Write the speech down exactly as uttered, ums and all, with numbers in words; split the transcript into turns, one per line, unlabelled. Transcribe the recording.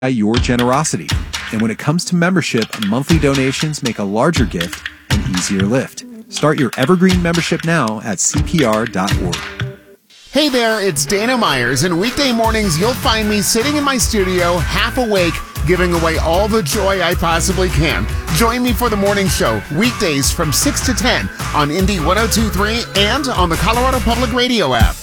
your generosity. And when it comes to membership, monthly donations make a larger gift an easier lift. Start your Evergreen membership now at C P R dot org.
Hey there, it's Dana Myers, and weekday mornings you'll find me sitting in my studio, half awake, giving away all the joy I possibly can. Join me for the morning show, weekdays from six to ten on Indy one oh two point three and on the Colorado Public Radio app.